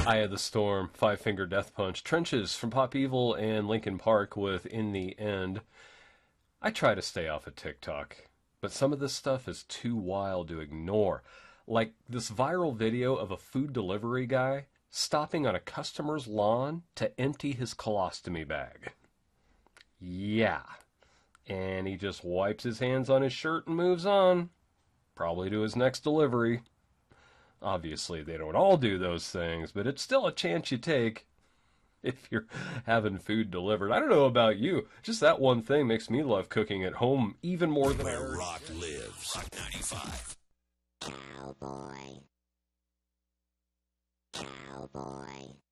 Eye of the Storm, Five Finger Death Punch, Trenches from Pop Evil and Linkin Park with In the End. I try to stay off of TikTok, but some of this stuff is too wild to ignore. Like this viral video of a food delivery guy stopping on a customer's lawn to empty his colostomy bag. Yeah. And he just wipes his hands on his shirt and moves on. Probably to his next delivery. Obviously, they don't all do those things, but it's still a chance you take if you're having food delivered. I don't know about you, just that one thing makes me love cooking at home even more than Where rock lives. Rock 95. Cowboy. Cowboy.